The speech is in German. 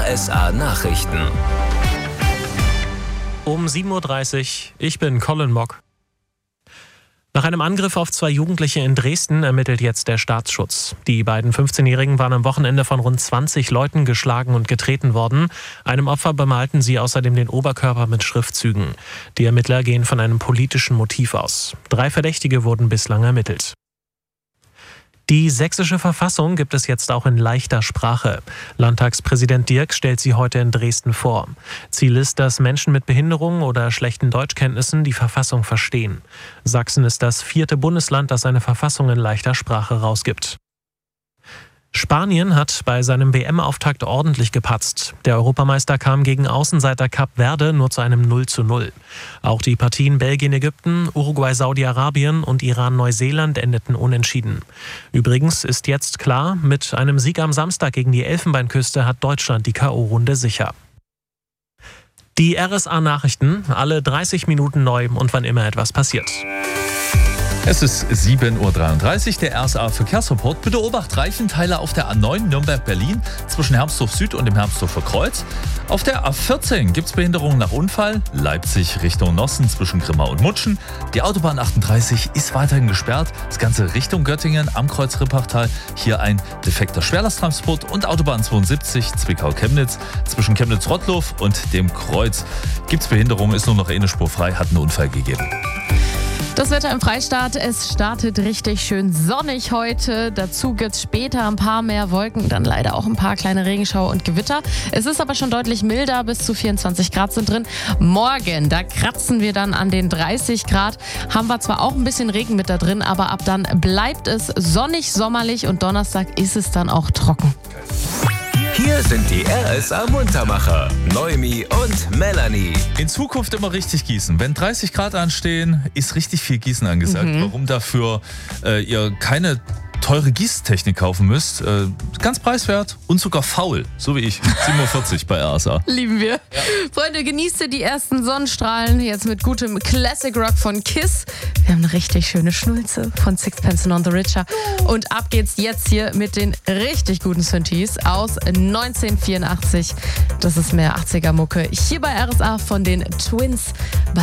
RSA Nachrichten. Um 7.30 Uhr, ich bin Colin Mock. Nach einem Angriff auf 2 Jugendliche in Dresden ermittelt jetzt der Staatsschutz. Die beiden 15-Jährigen waren am Wochenende von rund 20 Leuten geschlagen und getreten worden. Einem Opfer bemalten sie außerdem den Oberkörper mit Schriftzügen. Die Ermittler gehen von einem politischen Motiv aus. 3 Verdächtige wurden bislang ermittelt. Die sächsische Verfassung gibt es jetzt auch in leichter Sprache. Landtagspräsident Dirk stellt sie heute in Dresden vor. Ziel ist, dass Menschen mit Behinderung oder schlechten Deutschkenntnissen die Verfassung verstehen. Sachsen ist das 4. Bundesland, das eine Verfassung in leichter Sprache rausgibt. Spanien hat bei seinem WM-Auftakt ordentlich gepatzt. Der Europameister kam gegen Außenseiter Kap Verde nur zu einem 0:0. Auch die Partien Belgien-Ägypten, Uruguay-Saudi-Arabien und Iran-Neuseeland endeten unentschieden. Übrigens ist jetzt klar, mit einem Sieg am Samstag gegen die Elfenbeinküste hat Deutschland die K.O.-Runde sicher. Die RSA-Nachrichten, alle 30 Minuten neu und wann immer etwas passiert. Es ist 7.33 Uhr, der RSA-Verkehrsreport. Bitte Obacht, Reifenteile auf der A9 Nürnberg-Berlin zwischen Hermsdorf Süd und dem Hermsdorfer Kreuz. Auf der A14 gibt es Behinderungen nach Unfall. Leipzig Richtung Nossen zwischen Grimma und Mutschen. Die Autobahn 38 ist weiterhin gesperrt. Das Ganze Richtung Göttingen am Kreuz Rippachtal. Hier ein defekter Schwerlasttransport. Und Autobahn 72 Zwickau-Chemnitz zwischen Chemnitz-Rottlow und dem Kreuz. Gibt es Behinderungen, ist nur noch eine Spur frei, hat einen Unfall gegeben. Das Wetter im Freistaat, es startet richtig schön sonnig heute. Dazu gibt es später ein paar mehr Wolken, dann leider auch ein paar kleine Regenschauer und Gewitter. Es ist aber schon deutlich milder, bis zu 24 Grad sind drin. Morgen, da kratzen wir dann an den 30 Grad. Haben wir zwar auch ein bisschen Regen mit da drin, aber ab dann bleibt es sonnig, sommerlich und Donnerstag ist es dann auch trocken. Hier sind die RSA-Muntermacher, Noemi und Melanie. In Zukunft immer richtig gießen. Wenn 30 Grad anstehen, ist richtig viel Gießen angesagt. Warum dafür ihr keine teure Gießtechnik kaufen müsst. Ganz preiswert und sogar faul, so wie ich. 7.40 Uhr bei RSA. Lieben wir. Freunde, genießt ihr die ersten Sonnenstrahlen jetzt mit gutem Classic Rock von Kiss. Wir haben eine richtig schöne Schnulze von Sixpence None the Richer. Und ab geht's jetzt hier mit den richtig guten Synthes aus 1984. Das ist mehr 80er-Mucke. Hier bei RSA von den Twins.